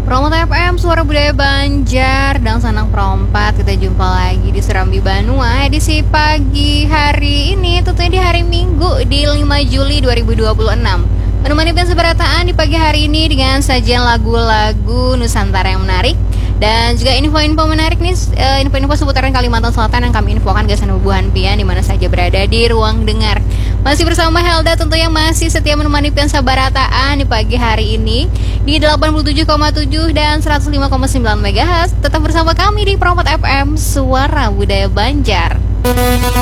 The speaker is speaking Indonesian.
Promo TFM Suara Budaya Banjar dan Sanang Perompat. Kita jumpa lagi di Serambi Banua edisi pagi hari ini, tentunya di hari Minggu di 5 Juli 2026. Menemani pensi berataan di pagi hari ini dengan sajian lagu-lagu Nusantara yang menarik dan juga info-info menarik nih, info-info seputaran Kalimantan Selatan yang kami infokan guys, Buhan Pian di mana saja berada di ruang dengar. Masih bersama Helda tentu yang masih setia menemani pensa barataan di pagi hari ini di 87,7 dan 105,9 MHz. Tetap bersama kami di Promot FM Suara Budaya Banjar.